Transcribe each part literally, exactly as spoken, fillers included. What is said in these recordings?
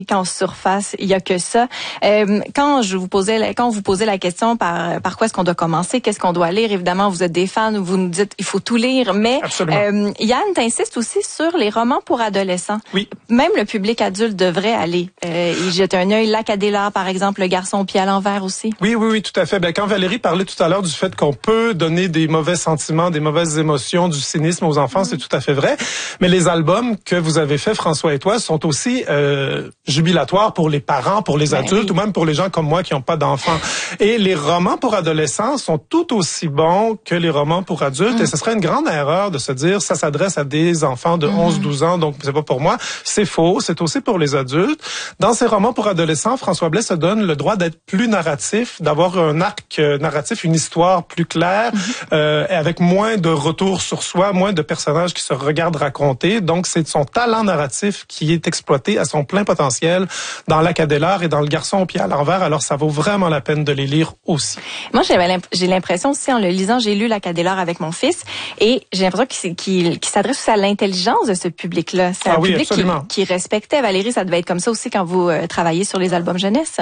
Qu'en surface, il y a que ça. Euh, quand je vous posais, quand vous posez la question par par quoi est-ce qu'on doit commencer, qu'est-ce qu'on doit lire, évidemment, vous êtes des fans, vous nous dites il faut tout lire, mais euh, Yann t'insiste aussi sur les romans pour adolescents. Oui. Même le public adulte devrait aller euh, y jeter un œil. Lac Adélard, par exemple, Le garçon au pied à l'envers aussi. Oui, oui, oui, tout à fait. Ben, quand Valérie parlait tout à l'heure du fait qu'on peut donner des mauvais sentiments, des mauvaises émotions, du cynisme aux enfants, mmh. c'est tout à fait vrai. Mais les albums que vous avez faits, François et toi, sont aussi euh, jubilatoire pour les parents, pour les ben adultes oui. ou même pour les gens comme moi qui n'ont pas d'enfants. Et les romans pour adolescents sont tout aussi bons que les romans pour adultes. Mm. Et ce serait une grande erreur de se dire ça s'adresse à des enfants de mm. onze douze ans, donc c'est pas pour moi. C'est faux, c'est aussi pour les adultes. Dans ces romans pour adolescents, François Blais se donne le droit d'être plus narratif, d'avoir un arc narratif, une histoire plus claire, mm. euh, avec moins de retours sur soi, moins de personnages qui se regardent raconter. Donc c'est son talent narratif qui est exploité à son plein potentiel dans Lac Adélard et dans Le garçon au pied à l'envers. Alors, ça vaut vraiment la peine de les lire aussi. Moi, j'ai l'impression aussi, en le lisant, j'ai lu Lac Adélard avec mon fils et j'ai l'impression qu'il qu'il, qu'il s'adresse aussi à l'intelligence de ce public-là. C'est ah un oui, public qui, qui respectait. Valérie, ça devait être comme ça aussi quand vous euh, travaillez sur les albums jeunesse.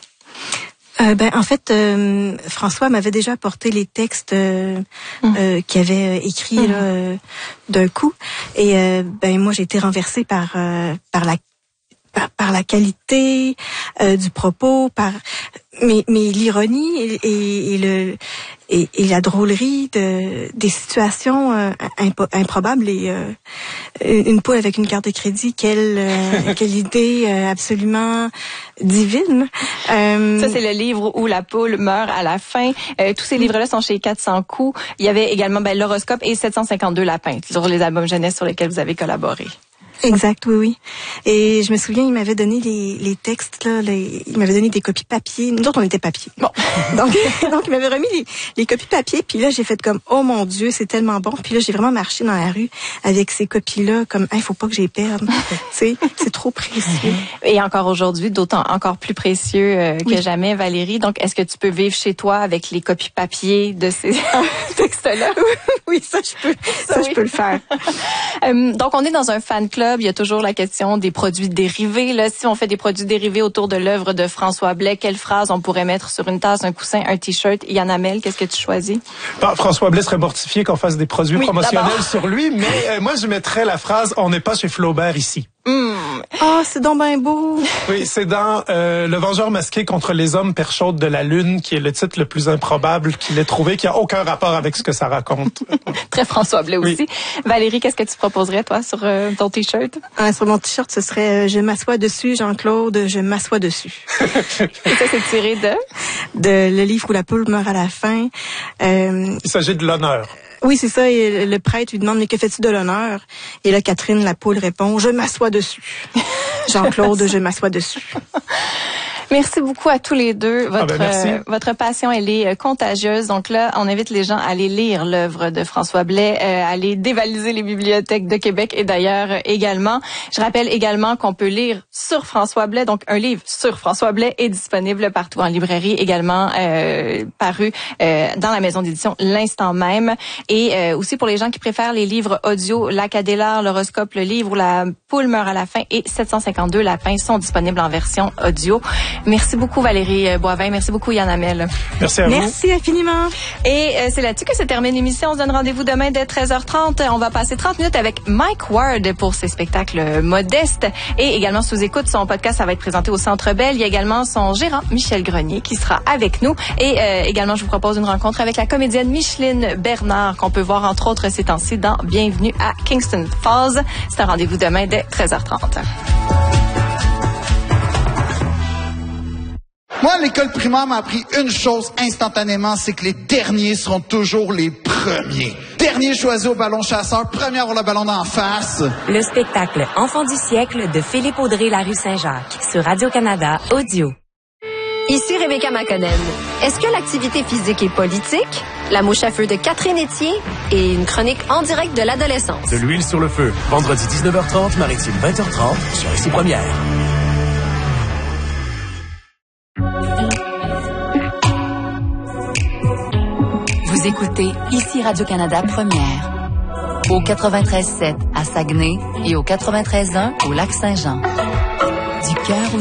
Euh, ben en fait, euh, François m'avait déjà apporté les textes euh, mmh. euh, qu'il avait écrits mmh. là, euh, d'un coup, et euh, ben moi j'ai été renversée par euh, par la Par, par la qualité euh, du propos, par mais mais l'ironie et, et, et le et, et la drôlerie de des situations euh, impo, improbables et euh, une poule avec une carte de crédit, quelle euh, quelle idée euh, absolument divine. Euh, Ça c'est le livre où la poule meurt à la fin. Euh, tous ces livres-là sont chez quatre cents coups. Il y avait également ben, l'horoscope et sept cent cinquante-deux lapins sur les albums jeunesse sur lesquels vous avez collaboré. Exact, oui, oui. Et je me souviens, il m'avait donné les, les textes, là, les, il m'avait donné des copies papier. Nous autres, on était papier. Bon. donc, donc, il m'avait remis les, les copies papier. Puis là, j'ai fait comme, oh mon Dieu, c'est tellement bon. Puis là, j'ai vraiment marché dans la rue avec ces copies-là, comme, il hey, faut pas que j'y perde. tu sais, c'est trop précieux. Et encore aujourd'hui, d'autant encore plus précieux euh, que oui. jamais, Valérie. Donc, est-ce que tu peux vivre chez toi avec les copies papier de ces textes-là? Oui, ça, je peux. Ça, ça oui. je peux le faire. euh, donc, on est dans un fan club. Il y a toujours la question des produits dérivés. Là, si on fait des produits dérivés autour de l'œuvre de François Blais, quelle phrase on pourrait mettre sur une tasse, un coussin, un t-shirt? Yann Hamel, qu'est-ce que tu choisis? Bah, François Blais serait mortifié qu'on fasse des produits oui, promotionnels sur lui, mais euh, moi, je mettrais la phrase « On n'est pas chez Flaubert ici ». Mm. Ah, c'est donc ben beau. Oui, c'est dans euh, Le Vengeur masqué contre les hommes perchaudes de la Lune, qui est le titre le plus improbable qu'il ait trouvé, qui a aucun rapport avec ce que ça raconte. Très François Blais aussi. Oui. Valérie, qu'est-ce que tu proposerais, toi, sur euh, ton t-shirt? Ah, sur mon t-shirt, ce serait euh, « Je m'assois dessus, Jean-Claude, je m'assois dessus ». Et ça, c'est tiré de? De le livre où la poule meurt à la fin. Euh, Il s'agit de l'honneur. Oui, c'est ça. Et le prêtre lui demande, mais que fais-tu de l'honneur? Et là, Catherine, la poule, répond, je m'assois dessus. Jean-Claude, je m'assois dessus. Merci beaucoup à tous les deux. Votre, ah ben euh, votre passion, elle est contagieuse. Donc là, on invite les gens à aller lire l'œuvre de François Blais, euh, à aller dévaliser les bibliothèques de Québec et d'ailleurs euh, également. Je rappelle également qu'on peut lire sur François Blais. Donc, un livre sur François Blais est disponible partout en librairie, également euh, paru euh, dans la maison d'édition l'instant même. Et euh, aussi pour les gens qui préfèrent les livres audio, Lac Adélard, l'horoscope, le livre où la poule meurt à la fin et sept cent cinquante-deux lapins sont disponibles en version audio. Merci beaucoup Valérie Boivin, merci beaucoup Yann Hamel. Merci à vous. Merci infiniment. Et euh, c'est là-dessus que se termine l'émission. On se donne rendez-vous demain dès treize heures trente. On va passer trente minutes avec Mike Ward pour ses spectacles modestes. Et également sous écoute, son podcast, ça va être présenté au Centre Bell. Il y a également son gérant Michel Grenier qui sera avec nous. Et euh, également, je vous propose une rencontre avec la comédienne Micheline Bernard qu'on peut voir entre autres ces temps-ci dans Bienvenue à Kingston Falls. C'est un rendez-vous demain dès treize heures trente. Moi, l'école primaire m'a appris une chose instantanément, c'est que les derniers seront toujours les premiers. Dernier choisi au ballon chasseur, premier à avoir le ballon d'en face. Le spectacle Enfant du siècle de Philippe Audrey, la rue Saint-Jacques, sur Radio-Canada Audio. Ici Rebecca McConnell. Est-ce que l'activité physique est politique? La mouche à feu de Catherine Etier et une chronique en direct de l'adolescence. De l'huile sur le feu, vendredi dix-neuf heures trente, Maritime vingt heures trente, sur Ici Première. Vous écoutez Ici Radio-Canada Première, au quatre-vingt-treize sept à Saguenay et au quatre-vingt-treize un au Lac-Saint-Jean. Du cœur